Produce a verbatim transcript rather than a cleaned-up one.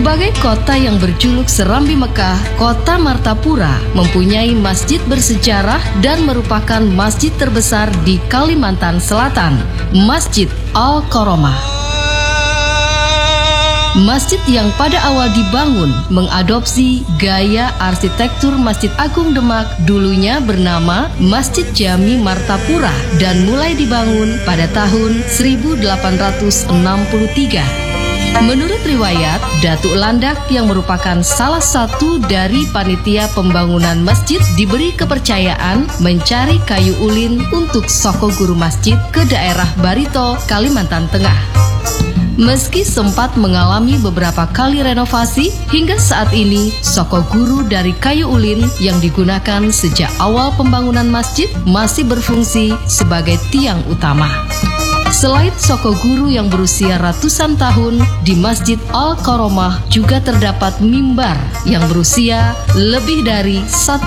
Sebagai kota yang berjuluk Serambi Mekah, kota Martapura mempunyai masjid bersejarah dan merupakan masjid terbesar di Kalimantan Selatan, Masjid Al-Karomah. Masjid yang pada awal dibangun mengadopsi gaya arsitektur Masjid Agung Demak, dulunya bernama Masjid Jami Martapura dan mulai dibangun pada tahun seribu delapan ratus enam puluh tiga. Menurut riwayat, Datuk Landak yang merupakan salah satu dari panitia pembangunan masjid diberi kepercayaan mencari kayu ulin untuk soko guru masjid ke daerah Barito, Kalimantan Tengah. Meski sempat mengalami beberapa kali renovasi, hingga saat ini soko guru dari kayu ulin yang digunakan sejak awal pembangunan masjid masih berfungsi sebagai tiang utama. Selain soko guru yang berusia ratusan tahun, di Masjid Al-Karomah juga terdapat mimbar yang berusia lebih dari satu